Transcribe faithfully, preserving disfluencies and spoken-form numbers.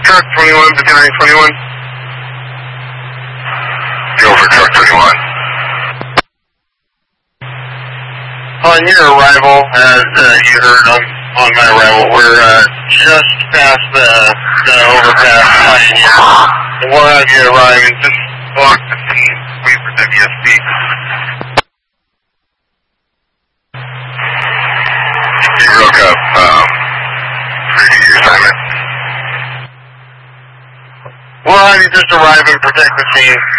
Truck twenty-one, Battalion twenty-one. Go for truck twenty-one. On your arrival, as uh, you heard on, on my arrival, we're uh, just past the, the overpass Pioneer. And we'll have you arrive in just block fifteen, wait for W S P. You broke up, um, repeat your assignment. We'll have you just arrive and protect the scene.